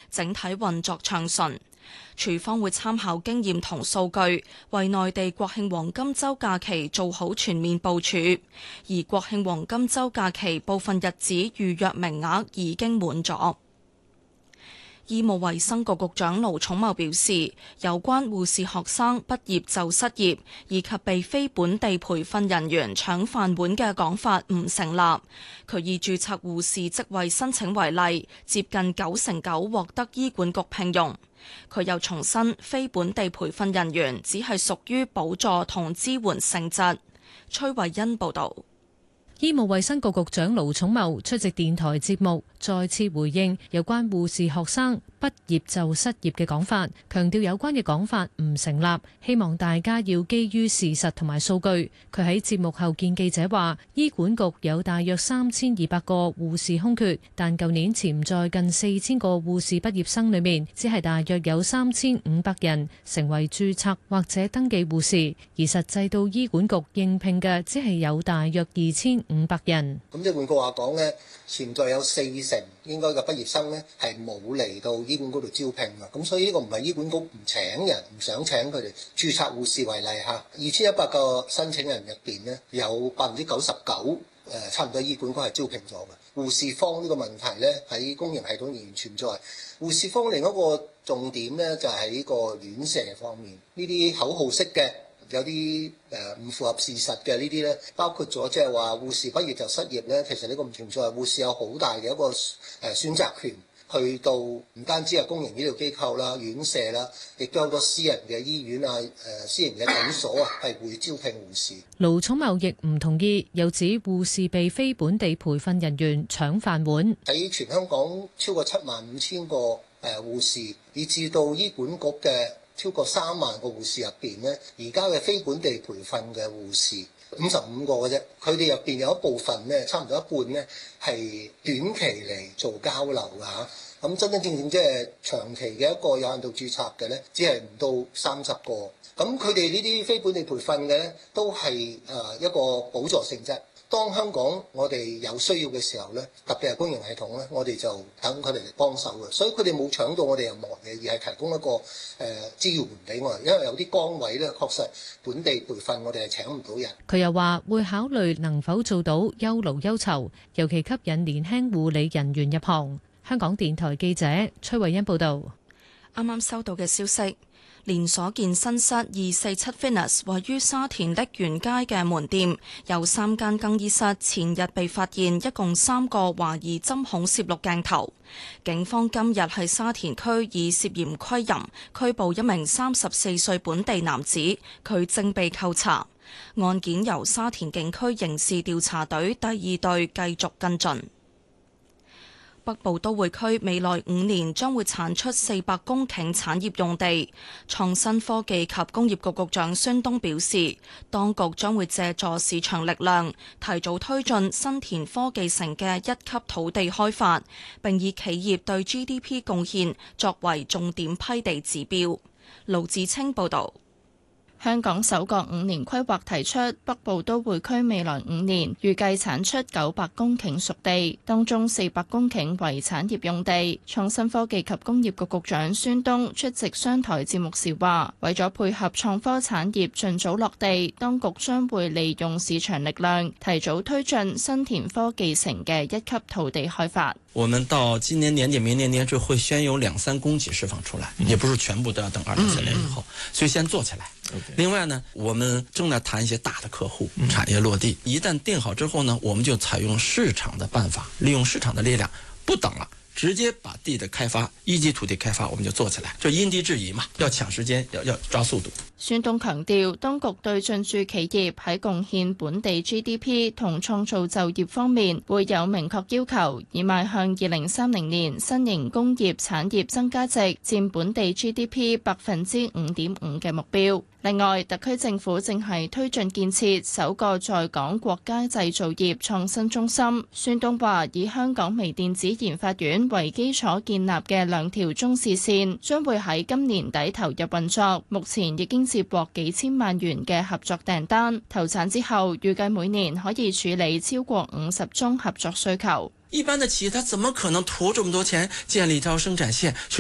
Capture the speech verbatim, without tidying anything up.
整體運作暢順。署方會參考經驗同數據，為內地國慶黃金週假期做好全面部署。而國慶黃金週假期部分日子預約名額已經滿咗。醫務衛生局局長盧寵茂表示，有關護士學生畢業就失業，以及被非本地培訓人員搶飯碗嘅講法唔成立。佢以註冊護士職位申請為例，接近九成九獲得醫管局聘用。佢又重申，非本地培訓人員只係屬於補助同支援性質。崔慧欣報導。 醫務衛生局局長盧寵茂出席電台節目，再次回應有關護士學生畢業就失業嘅講法，強調有關嘅講法唔成立，希望大家要基於事實同埋數據。佢喺節目後見記者話，醫管局有大約三千二百個護士空缺，但舊年潛在近四千個護士畢業生裏面，只係大約有三千五百人成為註冊或者登記護士，而實際到醫管局應聘嘅只係有大約二千五百人。 咁即係換句話講呢，潛在有四成應該嘅畢業生呢係冇嚟到醫管局度招聘嘅，咁所以呢個唔係醫管局唔請人，唔想請佢哋。註冊護士為例嚇，二千一百個申請人入邊呢，有百分之九十九誒，差唔多醫管局係招聘咗嘅。護士荒呢個問題呢，喺公營系統仍然存在。護士荒另一個重點呢，就係喺個院舍方面，呢啲口號式嘅。有啲誒唔符合事實嘅呢啲咧，包括咗即係話護士畢業就失業咧，其實呢個唔存在。護士有好大嘅一個誒選擇權，去到唔單止係公營醫療機構啦、院舍啦，亦都有好多私人嘅醫院啊、誒私營嘅診所啊，係會招聘護士。 盧寵茂亦唔同意，又指護士被非本地培訓人員搶飯碗。 喺全香港超過七萬五千個誒護士，以至到醫管局嘅超過三萬個護士入邊呢，而家嘅非本地培訓嘅護士五十五個嘅啫，佢哋入邊有一部分呢，差唔多一半呢係短期嚟做交流㗎嚇。咁真真正正即係長期嘅一個有限度註冊嘅呢，只係唔到三十個。咁佢哋呢啲非本地培訓嘅呢，都係誒一個補助性質。當香港我哋有需要嘅時候呢，特別係公營系統呢，我哋就等佢哋嚟幫手嘅，所以佢哋冇搶到我哋任何嘢，而係提供一個誒、呃、支援俾我哋。因為有啲崗位呢，確實本地培訓我哋係請唔到人。 佢又話會考慮能否做到優勞優酬，尤其吸引年輕護理人員入行。香港電台記者崔慧欣報道。 啱啱收到嘅消息。連鎖健身室二四七 Fitness 位於沙田瀝源街嘅門店，有三間更衣室前日被發現一共三個懷疑針孔攝錄鏡頭。警方今日喺沙田區以涉嫌窺淫拘捕一名三十四歲本地男子，佢正被扣查。案件由沙田警區刑事調查隊第二隊繼續跟進。北部都會區未來五年將會產出四百公頃產業用地。創新科技及工業局局長孫東表示，當局將會借助市場力量，提早推進新田科技城嘅一級土地開發，並以企業對 G D P 貢獻作為重點批地指標。盧子清報導。 香港首個五年規劃提出，北部都會區未來五年預計產出九百公頃熟地，當中四百公頃為產業用地。創新科技及工業局局長孫東出席商台節目時話，為咗配合創科產業盡早落地，當局將會利用市場力量，提早推進新田科技城嘅一級土地開發。 我們到今年年底、明年年初會先有兩三公頃釋放出來，也不是全部都要等二零三年以後，所以先做起來。另外呢，我們正在談一些大的客戶，產業落地，一旦定好之後呢，我們就採用市場的辦法，利用市場的力量，不等了，直接把地的開發，一級土地開發我們就做起來，就因地制宜嘛，要搶時間，要要抓速度。 孫東強調，當局對進駐企業喺貢獻本地 G D P 同創造就業方面會有明確要求，以邁向二零三零年新型工業產業增加值佔本地 G D P 百分之五點五嘅目標。另外，特區政府正係推進建設首個在港國家製造業創新中心。孫東話，以香港微電子研發院為基礎建立嘅兩條中視線將會喺今年底投入運作，目前已經接獲幾千萬元嘅合作訂單，投產之後預計每年可以處理超過五十宗合作需求。 一般的企業，它怎麼可能投這麼多錢建立一條生產線？